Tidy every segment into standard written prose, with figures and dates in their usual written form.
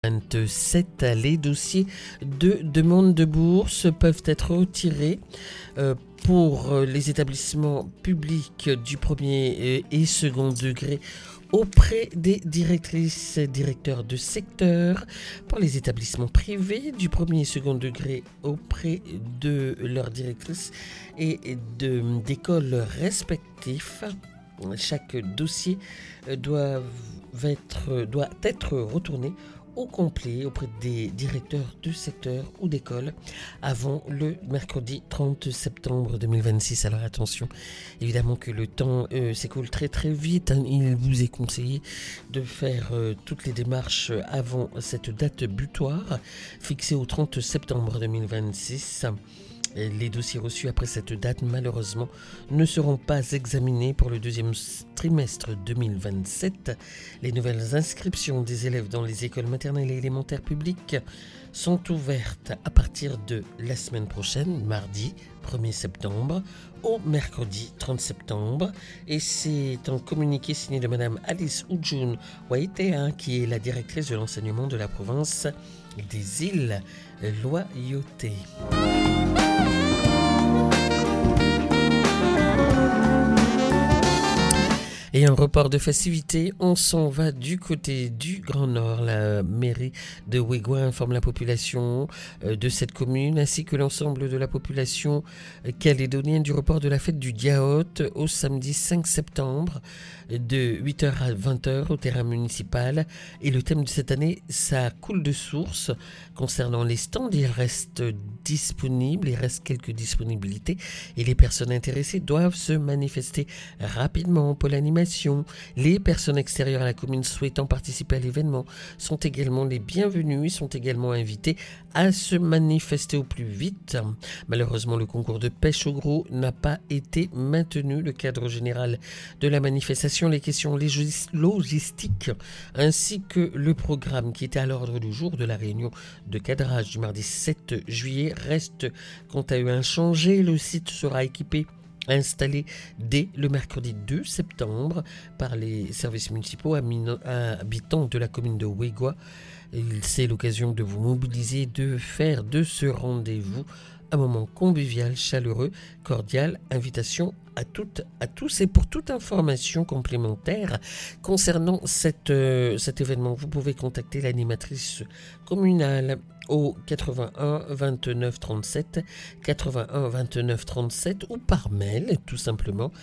27, les dossiers de demande de bourse peuvent être retirés pour les établissements publics du premier et second degré auprès des directrices et directeurs de secteur, pour les établissements privés du premier et second degré auprès de leurs directrices et d'écoles respectifs. Chaque dossier doit être retourné au complet auprès des directeurs de secteur ou d'école avant le mercredi 30 septembre 2026. Alors attention, évidemment que le temps s'écoule très très vite. Il vous est conseillé de faire toutes les démarches avant cette date butoir fixée au 30 septembre 2026. Les dossiers reçus après cette date, malheureusement, ne seront pas examinés pour le deuxième trimestre 2027. Les nouvelles inscriptions des élèves dans les écoles maternelles et élémentaires publiques sont ouvertes à partir de la semaine prochaine, mardi 1er septembre, au mercredi 30 septembre. Et c'est un communiqué signé de Madame Alice Ujun Waitea, qui est la directrice de l'enseignement de la province des îles Loyauté. Et un report de festivités, on s'en va du côté du Grand Nord. La mairie de Wegwa informe la population de cette commune ainsi que l'ensemble de la population calédonienne du report de la fête du Diaot au samedi 5 septembre de 8h à 20h au terrain municipal. Et le thème de cette année, ça coule de source. Concernant les stands, il reste disponible, il reste quelques disponibilités et les personnes intéressées doivent se manifester rapidement pour l'animation. Les personnes extérieures à la commune souhaitant participer à l'événement sont également les bienvenus et sont également invités à se manifester au plus vite. Malheureusement, le concours de pêche au gros n'a pas été maintenu. Le cadre général de la manifestation, les questions logistiques ainsi que le programme qui était à l'ordre du jour de la réunion de cadrage du mardi 7 juillet restent quant à eux inchangés. Le site sera équipé installé dès le mercredi 2 septembre par les services municipaux habitants de la commune de Wegwa. C'est l'occasion de vous mobiliser, de faire de ce rendez-vous un moment convivial, chaleureux, cordial. Invitation à toutes, à tous. Et pour toute information complémentaire concernant cet événement, vous pouvez contacter l'animatrice communale au 81 29 37 81 29 37 ou par mail tout simplement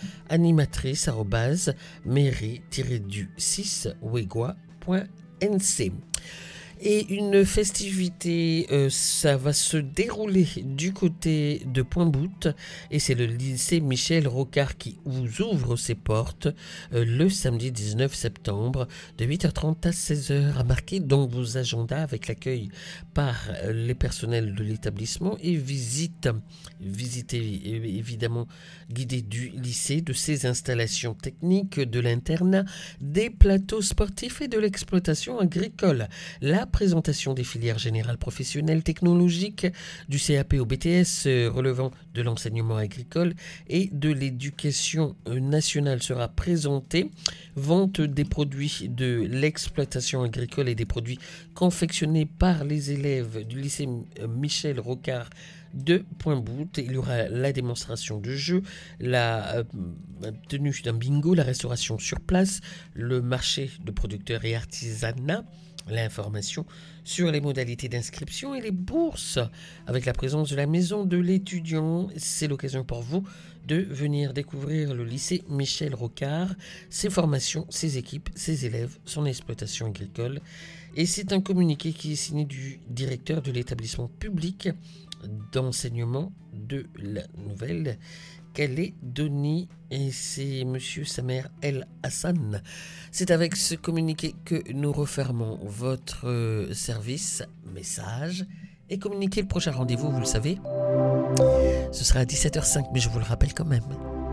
animatrice@mairie-du6wegwa.nc. Et une festivité, ça va se dérouler du côté de Pointe-Boute et c'est le lycée Michel Rocard qui vous ouvre ses portes le samedi 19 septembre de 8h30 à 16h. À marquer dans vos agendas avec l'accueil par les personnels de l'établissement et visitez évidemment guidée du lycée, de ses installations techniques, de l'internat, des plateaux sportifs et de l'exploitation agricole. La présentation des filières générales professionnelles technologiques, du CAP au BTS relevant de l'enseignement agricole et de l'éducation nationale sera présentée. Vente des produits de l'exploitation agricole et des produits confectionnés par les élèves du lycée Michel Rocard de Pointe-Boute. Il y aura la démonstration de jeu, la tenue d'un bingo, la restauration sur place, le marché de producteurs et artisanat, l'information sur les modalités d'inscription et les bourses avec la présence de la maison de l'étudiant. C'est l'occasion pour vous de venir découvrir le lycée Michel Rocard, ses formations, ses équipes, ses élèves, son exploitation agricole. Et c'est un communiqué qui est signé du directeur de l'établissement public d'enseignement de la Nouvelle-Calédonie et c'est Monsieur Samer El Hassan. C'est avec ce communiqué que nous refermons votre service message et communiquer le prochain rendez-vous, vous le savez, ce sera à 17h05, mais je vous le rappelle quand même.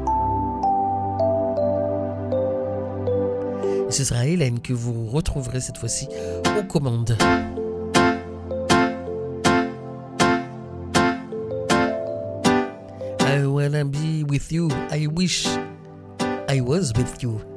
Et ce sera Hélène que vous retrouverez cette fois-ci aux commandes. I wanna be with you. I wish I was with you.